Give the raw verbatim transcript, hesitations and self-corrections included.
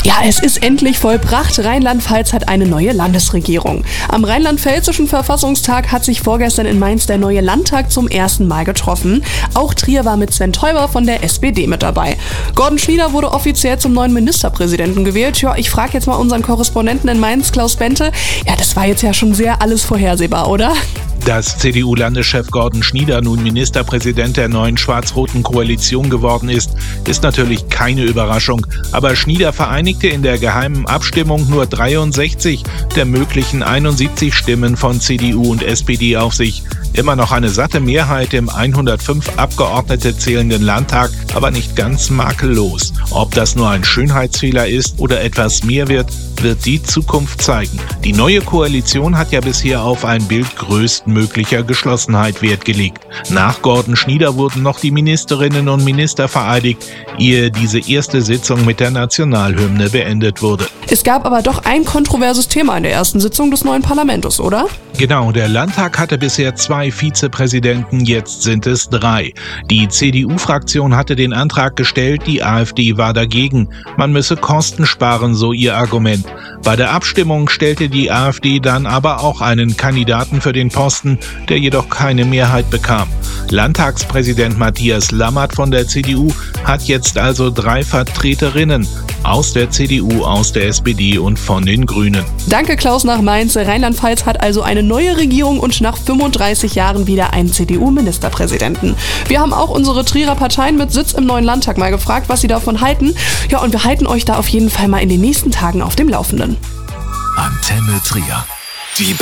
Ja, es ist endlich vollbracht. Rheinland-Pfalz hat eine neue Landesregierung. Am Rheinland-Pfälzischen Verfassungstag hat sich vorgestern in Mainz der neue Landtag zum ersten Mal getroffen. Auch Trier war mit Sven Teuber von der S P D mit dabei. Gordon Schnieder wurde offiziell zum neuen Ministerpräsidenten gewählt. Ja, ich frage jetzt mal unseren Korrespondenten in Mainz, Klaus Bente. Ja, das war jetzt ja schon sehr alles vorhersehbar, oder? Dass C D U-Landeschef Gordon Schnieder nun Ministerpräsident der neuen schwarz-roten Koalition geworden ist, ist natürlich keine Überraschung. Aber Schnieder vereinigte in der geheimen Abstimmung nur dreiundsechzig der möglichen einundsiebzig Stimmen von C D U und S P D auf sich. Immer noch eine satte Mehrheit im hundertfünf Abgeordnete zählenden Landtag, aber nicht ganz makellos. Ob das nur ein Schönheitsfehler ist oder etwas mehr wird, wird die Zukunft zeigen. Die neue Koalition hat ja bisher auf ein Bild größtmöglicher Geschlossenheit Wert gelegt. Nach Gordon Schnieder wurden noch die Ministerinnen und Minister vereidigt, ehe diese erste Sitzung mit der Nationalhymne beendet wurde. Es gab aber doch ein kontroverses Thema in der ersten Sitzung des neuen Parlaments, oder? Genau, der Landtag hatte bisher zwei Vizepräsidenten, jetzt sind es drei. Die C D U-Fraktion hatte den Antrag gestellt, die AfD war dagegen. Man müsse Kosten sparen, so ihr Argument. Bei der Abstimmung stellte die AfD dann aber auch einen Kandidaten für den Posten, der jedoch keine Mehrheit bekam. Landtagspräsident Matthias Lammert von der C D U hat jetzt also drei Vertreterinnen aus der C D U, aus der S P D und von den Grünen. Danke Klaus nach Mainz. Rheinland-Pfalz hat also eine neue Regierung und nach fünfunddreißig Jahren wieder einen C D U-Ministerpräsidenten. Wir haben auch unsere Trierer Parteien mit Sitz im neuen Landtag mal gefragt, was sie davon halten. Ja, und wir halten euch da auf jeden Fall mal in den nächsten Tagen auf dem Laufenden. Antenne Trier. Die